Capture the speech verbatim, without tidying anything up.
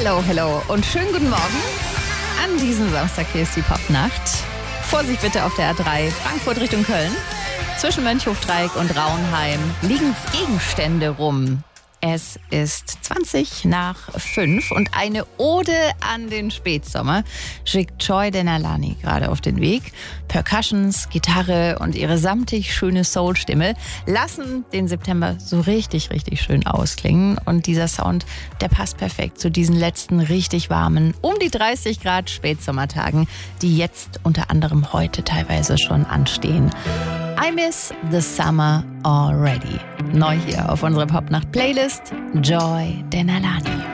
Hello, hello und schönen guten Morgen. An diesem Samstag hier ist die Popnacht. Vorsicht bitte auf der A drei, Frankfurt Richtung Köln. Zwischen Mönchhofdreieck und Raunheim liegen Gegenstände rum. Es ist zwanzig nach fünf und eine Ode an den Spätsommer schickt Joy Denalani gerade auf den Weg. Percussions, Gitarre und ihre samtig schöne Soul-Stimme lassen den September so richtig, richtig schön ausklingen. Und dieser Sound, der passt perfekt zu diesen letzten richtig warmen, um die dreißig Grad Spätsommertagen, die jetzt unter anderem heute teilweise schon anstehen. I miss the summer already. Neu hier auf unserer Popnacht-Playlist, Joy Denalani.